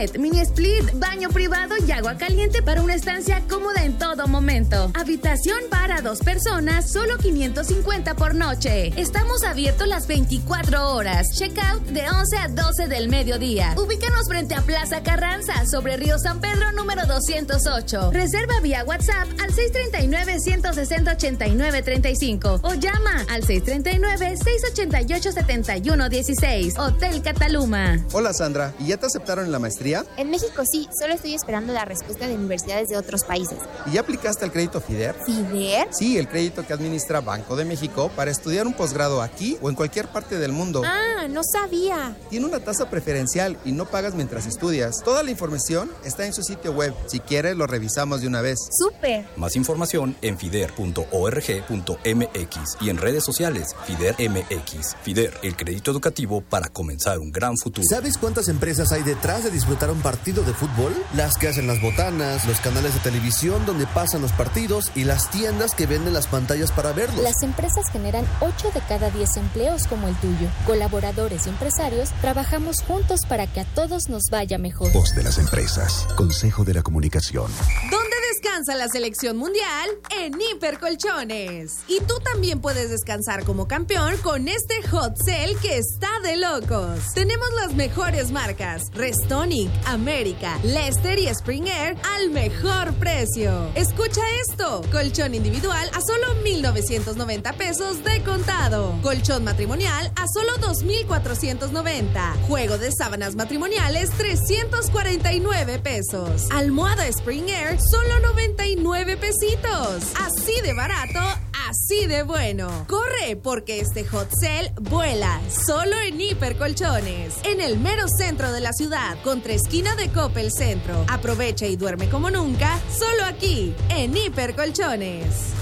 Mini split, baño privado y agua caliente para una estancia cómoda en todo momento. Habitación para 2 personas, solo 550 por noche. Estamos abiertos las 24 horas. Checkout de 11 a 12 del mediodía. Ubícanos frente a Plaza Carranza, sobre Río San Pedro, número 208. Reserva vía WhatsApp al 639-160-8935 o llama al 639-688-7116. Hotel Cataluma. Hola Sandra, ¿y ya te aceptaron en la maestría? En México sí, solo estoy esperando la respuesta de universidades de otros países. ¿Y ya aplicaste al crédito FIDER? ¿FIDER? Sí, el crédito que administra Banco de México para estudiar un posgrado aquí o en cualquier parte del mundo. Ah, no sabía. Tiene una tasa preferencial y no pagas mientras estudias. Toda la información está en su sitio web. Si quieres, lo revisamos de una vez. ¡Súper! Más información en fider.org.mx y en redes sociales FIDER MX. FIDER, el crédito educativo para comenzar un gran futuro. ¿Sabes cuántas empresas hay detrás de disfrutar un partido de fútbol? Las que hacen las botanas, los canales de televisión donde pasan los partidos y las tiendas que venden las pantallas para verlos. Las empresas generan 8 de cada 10 empleos como el tuyo. Colaboradores y empresarios trabajamos juntos para que a todos nos vaya mejor. Voz de las empresas. Consejo de la Comunicación. ¿Dónde descansa la selección mundial? En Hipercolchones. Y tú también puedes descansar como campeón con este hot sale que está de locos. Tenemos las mejores marcas: Restonic, América, Lester y Spring Air al mejor precio. Escucha esto: colchón individual a solo 1,990 pesos de contado. Colchón matrimonial a solo 2,490. Juego de sábanas matrimoniales 349 pesos. Almohada Spring Air solo 99 pesitos. Así de barato, así de bueno. Corre, porque este hot sale vuela solo en Hipercolchones, en el mero centro de la ciudad, contra esquina de Coppel Centro. Aprovecha y duerme como nunca, solo aquí, en Hipercolchones.